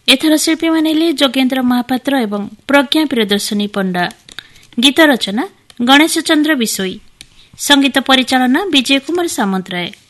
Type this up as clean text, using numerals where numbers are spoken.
ଏଥର ଶିଳ୍ପୀମାନେ ହେଲେ ଯୋଗେନ୍ଦ୍ର ମହାପାତ୍ର ଏବଂ ପ୍ରଜ୍ଞା ପ୍ରିୟଦର୍ଶିନୀ ପଣ୍ଡା। ଗୀତ ରଚନା ଗଣେଶ ଚନ୍ଦ୍ର ବିଶୋଇ, ସଙ୍ଗୀତ ପରିଚାଳନା ବିଜୟ କୁମାର ସାମନ୍ତରାୟ।